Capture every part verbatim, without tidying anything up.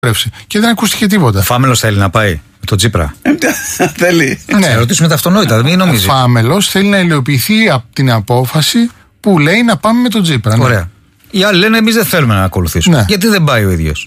Και δεν ακούστηκε τίποτα. Ο Φάμελος θέλει να πάει με τον Τσίπρα. Θέλει. Ναι, να ρωτήσουμε τα αυτονόητα, μην νομίζει. Ο Φάμελος θέλει να υλοποιηθεί από την απόφαση που λέει να πάμε με τον Τσίπρα. Ωραία. Ναι. Οι άλλοι λένε εμείς δεν θέλουμε να ακολουθήσουμε. Ναι. Γιατί δεν πάει ο ίδιος?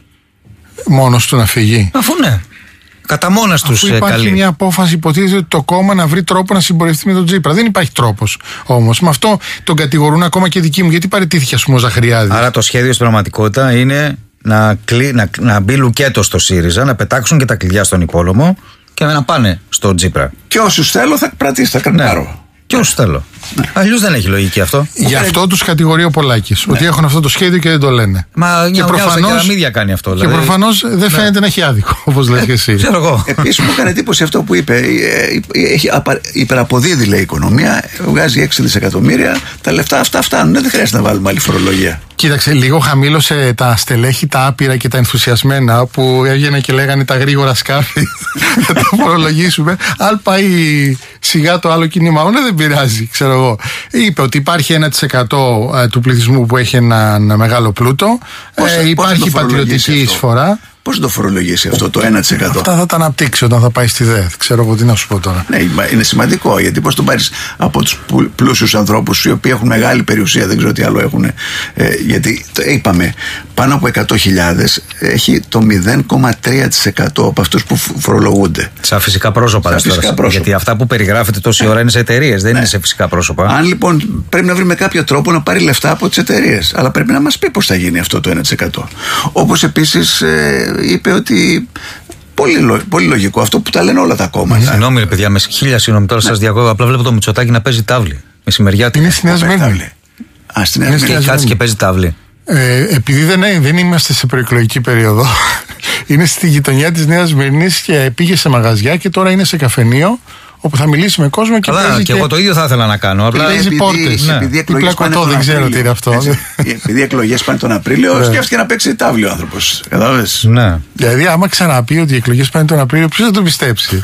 Μόνος του να φύγει. Αφού ναι. Κατά μόνας τους καλεί. Υπάρχει μια απόφαση, υποτίθεται ότι το κόμμα να βρει τρόπο να συμπορευτεί με τον Τσίπρα. Δεν υπάρχει τρόπος όμως. Με αυτό τον κατηγορούν ακόμα και δικοί μου. Γιατί παραιτήθηκε, ας πούμε, ο Ζαχαριάδης. Άρα το σχέδιο στην πραγματικότητα είναι να, κλει... να... να μπει λουκέτο στο ΣΥΡΙΖΑ, να πετάξουν και τα κλειδιά στον υπόλομο και να πάνε στον Τσίπρα. Και όσους θέλω θα κρατήσει, θα κρατάρω. Ναι. Και όσους θέλω. Ναι. Αλλιώς δεν έχει λογική αυτό. Γι' αυτό τους κατηγορεί ο Πολάκης. Ναι. Ότι έχουν αυτό το σχέδιο και δεν το λένε. Μα και προφανώς κάνει αυτό. Και δηλαδή. προφανώς δεν ναι. φαίνεται να έχει άδικο, όπως λες και εσύ. Ξέρω εγώ. Επίσης μου έκανε εντύπωση αυτό που είπε. Έχει υπεραποδίδει, λέει, η οικονομία. Βγάζει έξι δισεκατομμύρια. Τα λεφτά αυτά φτάνουν. Δεν χρειάζεται να βάλουμε άλλη φορολογία. Κοίταξε, λίγο χαμήλωσε τα στελέχη, τα άπειρα και τα ενθουσιασμένα που έβγαινε και λέγανε τα γρήγορα σκάφη. Θα τα φορολογήσουμε. Αν πάει σιγά το άλλο κίνημα, ναι, δεν πειράζει, ξέρω εγώ. Είπε ότι υπάρχει ένα τοις εκατό του πληθυσμού που έχει ένα, ένα μεγάλο πλούτο. Πώς, ε, υπάρχει πατριωτική εισφορά. Πώς το φορολογήσει αυτό το ένα τοις εκατό? Αυτά θα τα αναπτύξει όταν θα πάει στη ΔΕΘ. Ξέρω εγώ τι να σου πω τώρα. Ναι, είναι σημαντικό, γιατί πώς τον πάρεις από τους πλούσιους ανθρώπους οι οποίοι έχουν μεγάλη περιουσία, δεν ξέρω τι άλλο έχουν. Ε, γιατί το είπαμε, πάνω από εκατό χιλιάδες έχει το μηδέν κόμμα τρία τοις εκατό από αυτούς που φορολογούνται. Σαν φυσικά πρόσωπα. Σαν φυσικά πρόσωπα. Γιατί αυτά που περιγράφετε τόση ώρα είναι σε εταιρείες, δεν ναι. είναι σε φυσικά πρόσωπα. Αν λοιπόν πρέπει να βρει με κάποιο τρόπο να πάρει λεφτά από τις εταιρείες, αλλά πρέπει να μας πει πώς θα γίνει αυτό το ένα τοις εκατό. Όπως επίσης ε, είπε ότι πολύ, πολύ λογικό αυτό που τα λένε όλα τα κόμματα. Συγγνώμη, ρε παιδιά, με χίλια συγγνώμη τώρα, σας διακόπτω. Απλά βλέπω το Μητσοτάκη να παίζει τάβλη. Μεσημεριάτικα. Είναι στη Νέα Σμύρνη. Α, στη Νέα Σμύρνη. Και κάτσε και παίζει τάβλη. Ε, επειδή δεν, δεν είμαστε σε προεκλογική περίοδο, είναι στη γειτονιά της Νέας Σμύρνης και πήγε σε μαγαζιά και τώρα είναι σε καφενείο όπου θα μιλήσει με κόσμο και αλλά, παίζει. Και, και εγώ το ίδιο θα ήθελα να κάνω. Απλά παίζει πόρτες. Ναι. Επειδή εκλογές πάνε τον δεν ξέρω τι είναι αυτό. Επειδή εκλογές πάνε τον Απρίλιο, ναι. σκέφτηκε να παίξει τάβλη ο άνθρωπος. Κατάλαβες. Ναι. Δηλαδή, άμα ξαναπεί ότι οι εκλογές πάνε τον Απρίλιο, ποιος θα το πιστέψει?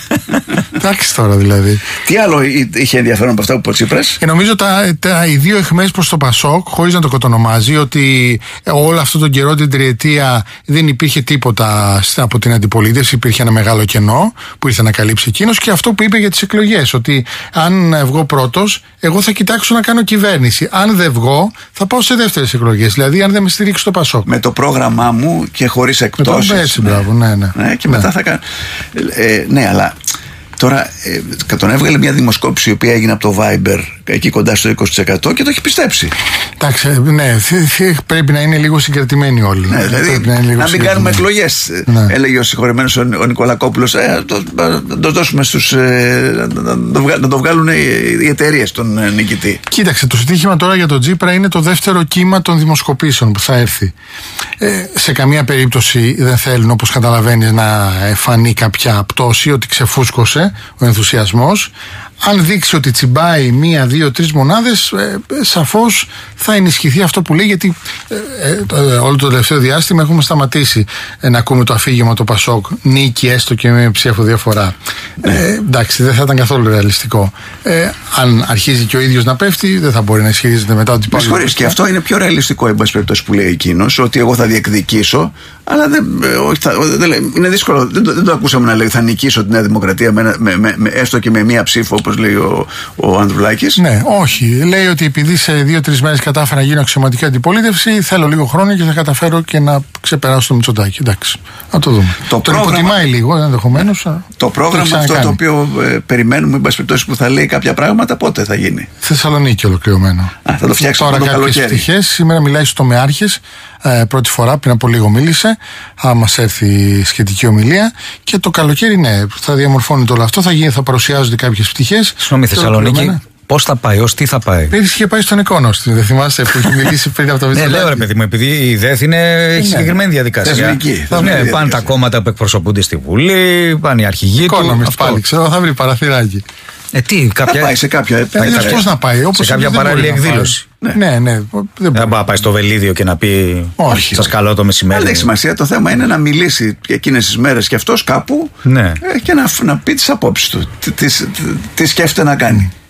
Εντάξει τώρα δηλαδή. Τι άλλο είχε ενδιαφέρον από αυτά που είπε ο Τσίπρας? Και νομίζω τα, τα, οι δύο αιχμές προς το Πασόκ, χωρίς να το κοτονομάζει, ότι όλο αυτό τον καιρό, την τριετία, δεν υπήρχε τίποτα από την αντιπολίτευση, υπήρχε ένα μεγάλο κενό που ήρθε να καλύψει εκείνος, και αυτό που είπε για τις εκλογές, ότι αν βγω πρώτος, εγώ θα κοιτάξω να κάνω κυβέρνηση. Αν δεν βγω, θα πάω σε δεύτερες εκλογές. Δηλαδή, αν δεν με στηρίξει το Πασόκ. Με το πρόγραμμά μου και χωρίς εκπτώσεις. Έτσι, ναι. Μπράβο, ναι, ναι. ναι και ναι. μετά θα κάνω. Ε, ναι, αλλά. Τώρα, ε, τον έβγαλε μια δημοσκόπηση η οποία έγινε από το Viber εκεί κοντά στο είκοσι τοις εκατό και το έχει πιστέψει. Εντάξει, ναι, πρέπει να είναι λίγο συγκρατημένοι όλοι. Ναι, δηλαδή, να, να μην κάνουμε εκλογές. Ναι. Έλεγε ο συγχωρεμένος ο, ο Νικολακόπουλος, ε, το, να το δώσουμε στους. Ε, να, το βγα, να το βγάλουν οι, οι εταιρείες τον ε, νικητή. Κοίταξε, το στοίχημα τώρα για τον Τσίπρα είναι το δεύτερο κύμα των δημοσκοπήσεων που θα έρθει. Ε, σε καμία περίπτωση δεν θέλουν, όπως καταλαβαίνεις, να φανεί κάποια πτώση, ότι ξεφούσκωσε ο ενθουσιασμός. Αν δείξει ότι τσιμπάει μία, δύο, τρεις μονάδες, ε, σαφώς θα ενισχυθεί αυτό που λέει, γιατί ε, ε, όλο το τελευταίο διάστημα έχουμε σταματήσει ε, να ακούμε το αφήγημα το Πασόκ νίκη έστω και με ψήφο διαφορά. Ναι. Ε, εντάξει, δεν θα ήταν καθόλου ρεαλιστικό. Ε, αν αρχίζει και ο ίδιος να πέφτει, δεν θα μπορεί να ισχυρίζεται μετά ότι πάει. Συγχωρείς, και αυτό είναι πιο ρεαλιστικό, εν πάση περιπτώσει, που λέει εκείνος, ότι εγώ θα διεκδικήσω, αλλά δεν, όχι, θα, δεν, είναι δύσκολο. Δεν το, δεν το ακούσαμε να λέει θα νικήσω τη Νέα Δημοκρατία με, με, με, με, έστω και με μία ψήφο, όπως λέει ο, ο Ανδρουλάκης. Ναι, όχι. Λέει ότι επειδή σε δύο-τρεις μέρες κατάφερα να γίνω αξιωματική αντιπολίτευση, θέλω λίγο χρόνο και θα καταφέρω και να ξεπεράσω το Μητσοτάκη. Εντάξει. Να το δούμε. Το Τον πρόγραμμα, υποτιμάει λίγο ενδεχομένως. Το πρόγραμμα το αυτό το οποίο ε, περιμένουμε, εν πάση περιπτώσει, που θα λέει κάποια πράγματα, πότε θα γίνει? Θεσσαλονίκη ολοκληρωμένο. Α, θα το φτιάξουμε τώρα το κάποιες πτυχές. Σήμερα μιλάει στους τομεάρχες. Ε, πρώτη φορά, πριν από λίγο μίλησε. Θα μας έρθει η σχετική ομιλία. Και το καλοκαίρι, ναι, θα διαμορφώνεται όλο αυτό. Θα, γίνει, θα παρουσιάζονται κάποιες πτυχές. Συγγνώμη, Θεσσαλονίκη. Πώς θα πάει, ως τι θα πάει? Πέρυσι είχε πάει στον Εικόνος, δεν θυμάστε που είχε μιλήσει πριν από το Μητσοτάκη? Ναι, λέω ρε παιδί μου, επειδή η ΔΕΘ είναι, έχει συγκεκριμένη διαδικασία. Θεσμική. Θα, ναι, πάνε τα κόμματα που εκπροσωπούνται στη Βουλή, πάνε οι αρχηγοί του. Economist πάλι, ξέρω, θα βρει παραθυράκι. Ε, τι, κάποια... Θα πάει σε κάποια επένδυση. Πώς να πάει, όπως σε κάποια παράλληλη εκδήλωση. Ναι, ναι. ναι δεν μπορεί να πάει στο Βελίδιο και να πει όχι, σας καλώ το μεσημέρι. Δεν έχει σημασία. Το θέμα είναι να μιλήσει εκείνες τις μέρες και αυτός κάπου, ναι, και να, να πει τις απόψεις του. Τι, τι, τι σκέφτεται να κάνει.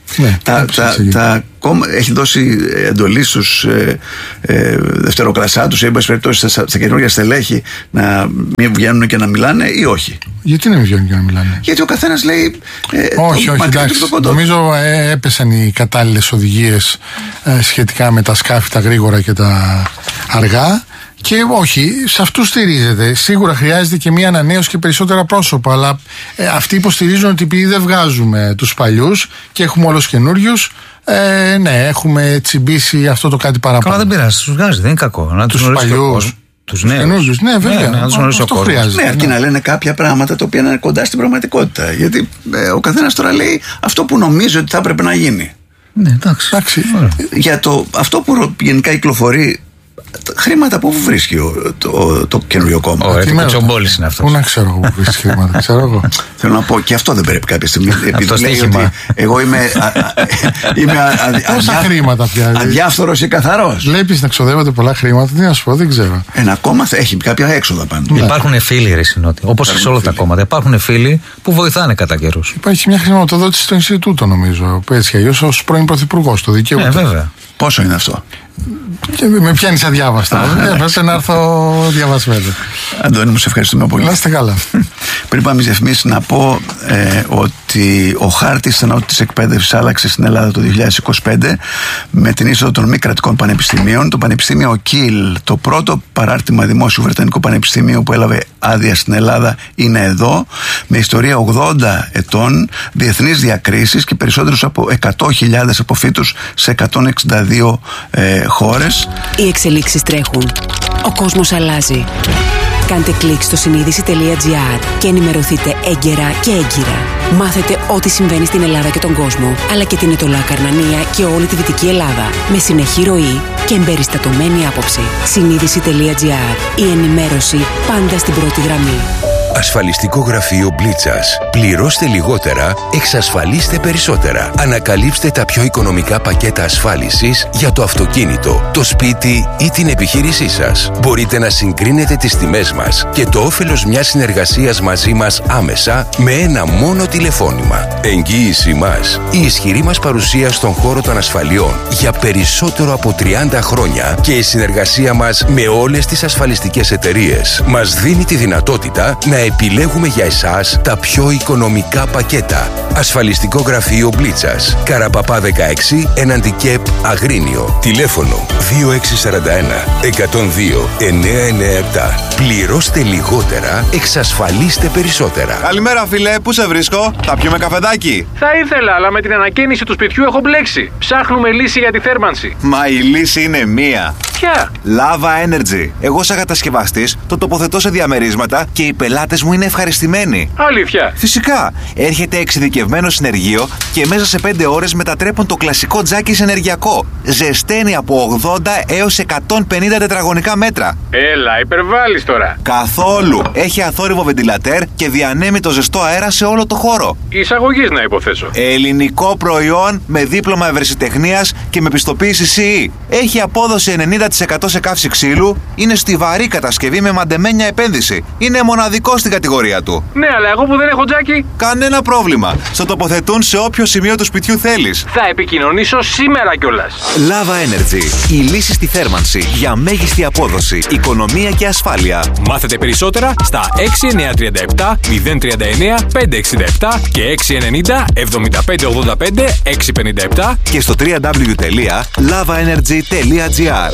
Ναι, τα, τα, τα, έχει δώσει εντολή στους ε, ε, δευτεροκλασσάτους ή εν πάση περιπτώσει στα, στα καινούργια στελέχη να μην βγαίνουν και να μιλάνε ή όχι? Γιατί να μην βγαίνουν και να μιλάνε? Γιατί ο καθένας λέει ε, όχι, το, όχι, εντάξει, νομίζω ε, έπεσαν οι κατάλληλες οδηγίες ε, σχετικά με τα σκάφη τα γρήγορα και τα αργά. Και όχι, σε αυτού στηρίζεται. Σίγουρα χρειάζεται και μία ανανέωση και περισσότερα πρόσωπα. Αλλά ε, αυτοί υποστηρίζουν ότι επειδή δεν βγάζουμε τους παλιούς και έχουμε όλους καινούριους, ε, ναι, έχουμε τσιμπήσει αυτό το κάτι παραπάνω. Καλά, δεν πειράζει, τους βγάζει, δεν είναι κακό. Να τους παλιούς. Τους νέους. Ναι, βέβαια. Ναι, ναι, να τους αυτό χρειάζεται. Ναι, αρκεί ναι. να λένε κάποια πράγματα τα οποία είναι κοντά στην πραγματικότητα. Γιατί ε, ο καθένας τώρα λέει αυτό που νομίζει ότι θα έπρεπε να γίνει. Ναι, εντάξει. εντάξει. Για το, αυτό που γενικά κυκλοφορεί. Χρήματα που βρίσκει το, το, το καινούριο κόμμα. Ο Επικοτσομπόλης είναι αυτός. Πού να ξέρω εγώ που βρίσκει χρήματα, ξέρω εγώ. Θέλω να πω και αυτό δεν πρέπει κάποια στιγμή. Επειδή λέει ότι εγώ είμαι, α, α, είμαι α, α, πόσα αδιά, χρήματα πια. αδιάφθορος ή καθαρός. Βλέπεις να ξοδεύονται πολλά χρήματα, τι να σου πω, δεν ξέρω. Ένα κόμμα θα έχει κάποια έξοδα πάντα. Υπάρχουν φίλοι, ρε Συνότη, όπως και σε όλα τα κόμματα. Υπάρχουν φίλοι που βοηθάνε κατά καιρούς. Υπάρχει μια χρηματοδότηση στο Ινστιτούτο, νομίζω. Έτσι, αλλιώς ως πρώην πρωθυπουργός το δικαίου. Ε, βέβαια. Πόσο είναι αυτό? Και με πιάνεις αδιάβαστα. Έπρεπε να έρθω διαβασμένο. Αντώνη μου, σε ευχαριστούμε πολύ. Να είστε καλά. Πριν πάμε στις διαφημίσεις, να πω ε, ότι ο χάρτης της εκπαίδευσης άλλαξε στην Ελλάδα το δύο χιλιάδες είκοσι πέντε με την είσοδο των μη κρατικών πανεπιστημίων. Το Πανεπιστήμιο Κιλ, το πρώτο παράρτημα δημόσιου βρετανικού πανεπιστημίου που έλαβε άδεια στην Ελλάδα, είναι εδώ, με ιστορία ογδόντα ετών, διεθνείς διακρίσεις και περισσότερους από εκατό χιλιάδες αποφύτους σε εκατόν εξήντα δύο ε, χώρες. Οι εξελίξεις τρέχουν. Ο κόσμος αλλάζει. Κάντε κλικ στο συνείδηση τελεία τζι άρ και ενημερωθείτε έγκαιρα και έγκυρα. Μάθετε ό,τι συμβαίνει στην Ελλάδα και τον κόσμο, αλλά και την Ετωλά Καρνανία και όλη τη Δυτική Ελλάδα, με συνεχή ροή και εμπεριστατωμένη άποψη. συνείδηση τελεία τζι άρ. Η ενημέρωση πάντα στην πρώτη γραμμή. Ασφαλιστικό γραφείο Μπλίτσας. Πληρώστε λιγότερα, εξασφαλίστε περισσότερα. Ανακαλύψτε τα πιο οικονομικά πακέτα ασφάλισης για το αυτοκίνητο, το σπίτι ή την επιχείρησή σας. Μπορείτε να συγκρίνετε τις τιμές μας και το όφελος μιας συνεργασίας μαζί μας άμεσα με ένα μόνο τηλεφώνημα. Εγγύηση μας. Η ισχυρή μας παρουσία στον χώρο των ασφαλιών για περισσότερο από τριάντα χρόνια και η συνεργασία μας με όλες τις ασφαλιστικές εταιρείες μας δίνει τη δυνατότητα να επιλέγουμε για εσάς τα πιο οικονομικά πακέτα. Ασφαλιστικό γραφείο Μπλίτσας. Καραπαπά δεκαέξι, έναντι ΚΕΠ Αγρίνιο. Τηλέφωνο δύο έξι τέσσερα ένα εκατόν δύο εννιακόσια ενενήντα επτά. Πληρώστε λιγότερα, εξασφαλίστε περισσότερα. Καλημέρα, φίλε, πού σε βρίσκω? Θα πιούμε καφεδάκι? Θα ήθελα, αλλά με την ανακαίνιση του σπιτιού έχω μπλέξει. Ψάχνουμε λύση για τη θέρμανση. Μα η λύση είναι μία. Ποια? Lava Energy. Εγώ, σαν κατασκευαστής, το τοποθετώ σε διαμερίσματα και οι πελάτες μου είναι ευχαριστημένοι. Αλήθεια? Φυσικά. Έρχεται εξειδικευμένο συνεργείο και μέσα σε πέντε ώρες μετατρέπουν το κλασικό τζάκι σε ενεργειακό. Ζεσταίνει από ογδόντα έως εκατόν πενήντα τετραγωνικά μέτρα. Έλα, υπερβάλλεις τώρα. Καθόλου. Έχει αθόρυβο βεντιλατέρ και διανέμει το ζεστό αέρα σε όλο το χώρο. Εισαγωγής, να υποθέσω. Ελληνικό προϊόν με δίπλωμα ευρεσιτεχνίας και με πιστοποίηση σι ι. Έχει απόδοση ενενήντα τοις εκατό σε καύση ξύλου. Είναι στιβαρή κατασκευή με μαντεμένια επένδυση. Είναι μοναδικό στην κατηγορία του. Ναι, αλλά εγώ που δεν έχω τζάκι. Κανένα πρόβλημα. Στο τοποθετούν σε όποιο σημείο του σπιτιού θέλεις. Θα επικοινωνήσω σήμερα κιόλας. Lava Energy. Η λύση στη θέρμανση για μέγιστη απόδοση, οικονομία και ασφάλεια. Μάθετε περισσότερα στα έξι εννιά τρία επτά μηδέν τρία εννιά πέντε έξι επτά και έξι εννιά μηδέν επτά πέντε ογδόντα πέντε έξι πενήντα επτά και στο double-u double-u double-u τελεία lava energy τελεία τζι άρ.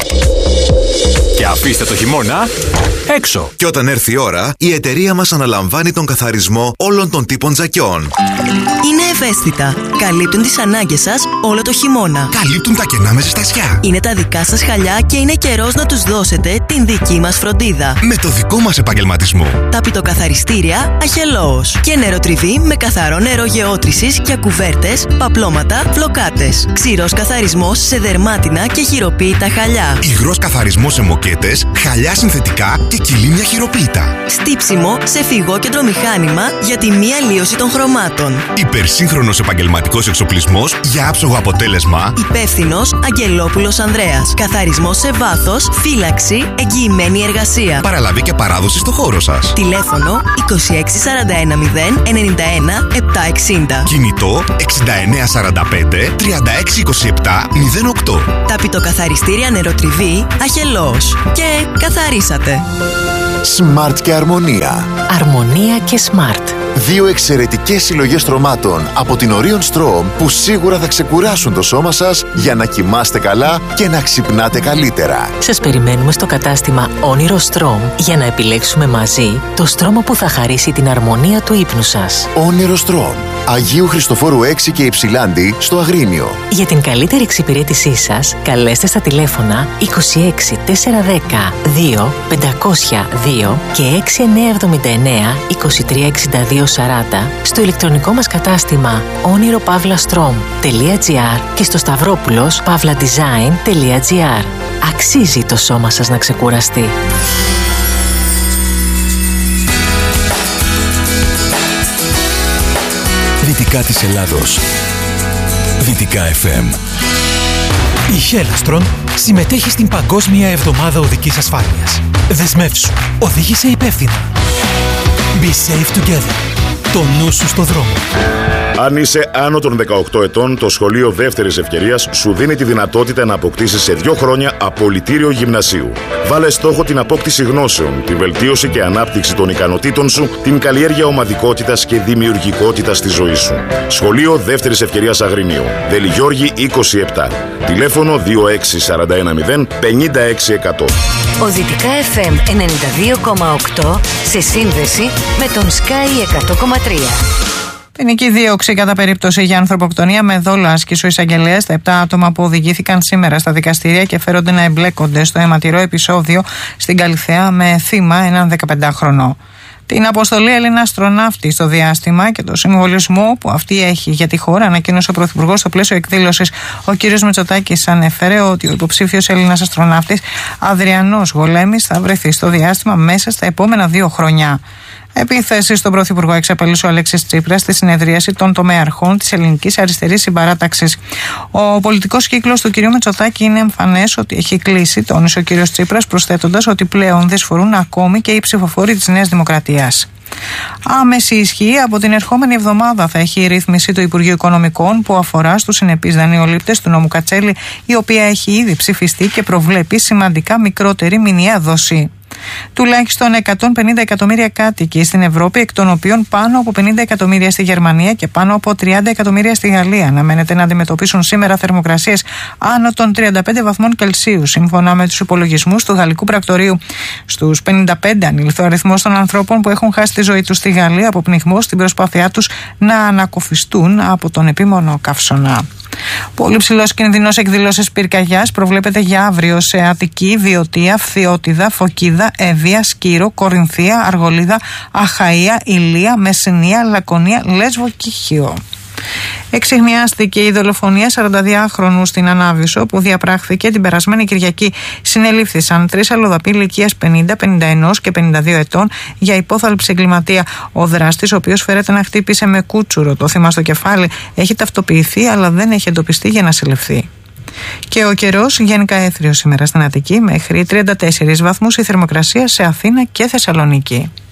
Και αφήστε το χειμώνα έξω. Και όταν έρθει η ώρα, η εταιρεία μας αναλαμβάνει τον καθαρισμό όλων των τύπων τζακιών. Είναι ευαίσθητα. Καλύπτουν τις ανάγκες σας όλο το χειμώνα. Καλύπτουν τα κενά με ζεστασιά. Είναι τα δικά σας χαλιά και είναι καιρός να τους δώσετε την δική μας φροντίδα. Με το δικό μας επαγγελματισμό. Τα πιτοκαθαριστήρια Αχελώος. Και νεροτριβή με καθαρό νερό γεώτρησης για κουβέρτες, παπλώματα, φλοκάτες. Ξηρός καθαρισμός σε δερμάτινα και χειροποίητα χαλιά. Η υγρός καθαρισμός σε μοκέτες, χαλιά συνθετικά και κυλίμια χειροποίητα. Στύψιμο σε φυγόκεντρο μηχάνημα για τη μη αλλίωση των χρωμάτων. Υπερσύγχρονος επαγγελματικός εξοπλισμός για άψογο αποτέλεσμα. Υπεύθυνος Αγγελόπουλος Ανδρέας. Καθαρισμός σε βάθος, φύλαξη, εγγυημένη εργασία. Παραλαβή και παράδοση στο χώρο σας. Τηλέφωνο είκοσι έξι σαράντα ένα μηδέν ενενήντα ένα επτακόσια εξήντα. Κινητό εξήντα εννέα σαράντα πέντε τριάντα έξι είκοσι επτά μηδέν οκτώ. Ταπητοκαθαριστήρια Νεροτριβή Αχελός. Και καθαρίσατε. Smart και Αρμονία. Αρμονία και Smart. Δύο εξαιρετικές συλλογές στρωμάτων από την Orion Strom που σίγουρα θα ξεκουράσουν το σώμα σας για να κοιμάστε καλά και να ξυπνάτε καλύτερα. Σας περιμένουμε στο κατάστημα Όνειρο Strom για να επιλέξουμε μαζί το στρώμα που θα χαρίσει την αρμονία του ύπνου σας. Όνειρο Strom. Αγίου Χριστοφόρου έξι και Υψηλάντη στο Αγρίνιο. Για την καλύτερη εξυπηρέτησή σας, καλέστε στα τηλέφωνα είκοσι έξι τετρακόσια δέκα δύο πεντακόσια δύο και έξι εννέα εβδομήντα εννέα είκοσι τρία εξήντα δύο σαράντα στο ηλεκτρονικό μας κατάστημα όνειρο παύλα στρομ τελεία τζι άρ και στο σταυρόπουλος παύλα design τελεία τζι άρ. Αξίζει το σώμα σας να ξεκουραστεί. Δυτικά της Ελλάδος. Δυτικά εφ εμ. Η Χέλαστρον συμμετέχει στην Παγκόσμια Εβδομάδα Οδικής Ασφάλειας. Δεσμεύσου. Οδήγησε υπεύθυνα. Be safe together. Το νου σου στο δρόμο. Αν είσαι άνω των δεκαοκτώ ετών, το Σχολείο Δεύτερης Ευκαιρίας σου δίνει τη δυνατότητα να αποκτήσεις σε δύο χρόνια απολυτήριο γυμνασίου. Βάλε στόχο την απόκτηση γνώσεων, τη βελτίωση και ανάπτυξη των ικανοτήτων σου, την καλλιέργεια ομαδικότητας και δημιουργικότητας στη ζωή σου. Σχολείο Δεύτερης Ευκαιρίας Αγρινίου. Δελιγιώργη είκοσι επτά. Τηλέφωνο δύο έξι τέσσερα ένα μηδέν πενήντα έξι εκατό. Ο Δυτικά εφ εμ ενενήντα δύο κόμμα οκτώ σε σύνδεση με τον Sky εκατό κόμμα τρία. Ποινική δίωξη κατά περίπτωση για ανθρωποκτονία με δόλο άσκησε ο εισαγγελέας στα επτά άτομα που οδηγήθηκαν σήμερα στα δικαστήρια και φέρονται να εμπλέκονται στο αιματηρό επεισόδιο στην Καλιθέα με θύμα έναν δεκαπεντάχρονο. Την αποστολή Έλληνα αστροναύτη στο διάστημα και το συμβολισμό που αυτή έχει για τη χώρα, ανακοίνωσε ο Πρωθυπουργός στο πλαίσιο εκδήλωσης. Ο κ. Μητσοτάκης ανέφερε ότι ο υποψήφιος Έλληνας αστροναύτης Αδριανός Γολέμης θα βρεθεί στο διάστημα μέσα στα επόμενα δύο χρόνια. Επίθεση στον Πρωθυπουργό εξαπέλυσε ο Αλέξης Τσίπρας στη συνεδρίαση των τομεαρχών της Ελληνικής Αριστερής Συμπαράταξης. Ο πολιτικός κύκλος του κ. Μητσοτάκη είναι εμφανές ότι έχει κλείσει, τόνισε ο κ. Τσίπρας, προσθέτοντας ότι πλέον δυσφορούν ακόμη και οι ψηφοφόροι της Νέας Δημοκρατίας. Άμεση ισχύ από την ερχόμενη εβδομάδα θα έχει η ρύθμιση του Υπουργείου Οικονομικών που αφορά στους συνεπείς δανειολήπτες του νόμου Κατσέλη, η οποία έχει ήδη ψηφιστεί και προβλέπει σημαντικά μικρότερη μηνιαία δόση. Τουλάχιστον εκατόν πενήντα εκατομμύρια κάτοικοι στην Ευρώπη, εκ των οποίων πάνω από πενήντα εκατομμύρια στη Γερμανία και πάνω από τριάντα εκατομμύρια στη Γαλλία, αναμένεται να αντιμετωπίσουν σήμερα θερμοκρασίες άνω των τριάντα πέντε βαθμών Κελσίου, σύμφωνα με τους υπολογισμούς του Γαλλικού Πρακτορείου. Στους πενήντα πέντε ανήλθε ο αριθμός των ανθρώπων που έχουν χάσει τη ζωή τους στη Γαλλία από πνιγμό στην προσπάθειά τους να ανακοφιστούν από τον επίμονο καύσωνα. Πολύ ψηλός κινδυνός εκδηλώσεις πυρκαγιάς προβλέπεται για αύριο σε Αττική, Βιωτία, Φθιώτιδα, Φωκίδα, Εύβοια, Σκύρο, Κορινθία, Αργολίδα, Αχαΐα, Ηλία, Μεσσηνία, Λακωνία, Λέσβο και Χίο. Εξιχνιάστηκε η δολοφονία σαρανταδυάχρονου στην Ανάβησο που διαπράχθηκε την περασμένη Κυριακή. Συνελήφθησαν τρεις αλλοδαποί ηλικίας πενήντα, πενήντα ένα και πενήντα δύο ετών για υπόθαλψη εγκληματία. Ο δράστης, ο οποίος φέρεται να χτύπησε με κούτσουρο το θύμα στο κεφάλι, έχει ταυτοποιηθεί αλλά δεν έχει εντοπιστεί για να συλληφθεί. Και ο καιρός γενικά έθριος σήμερα στην Αττική, μέχρι τριάντα τέσσερις βαθμούς η θερμοκρασία σε Αθήνα και Θεσσαλονίκη.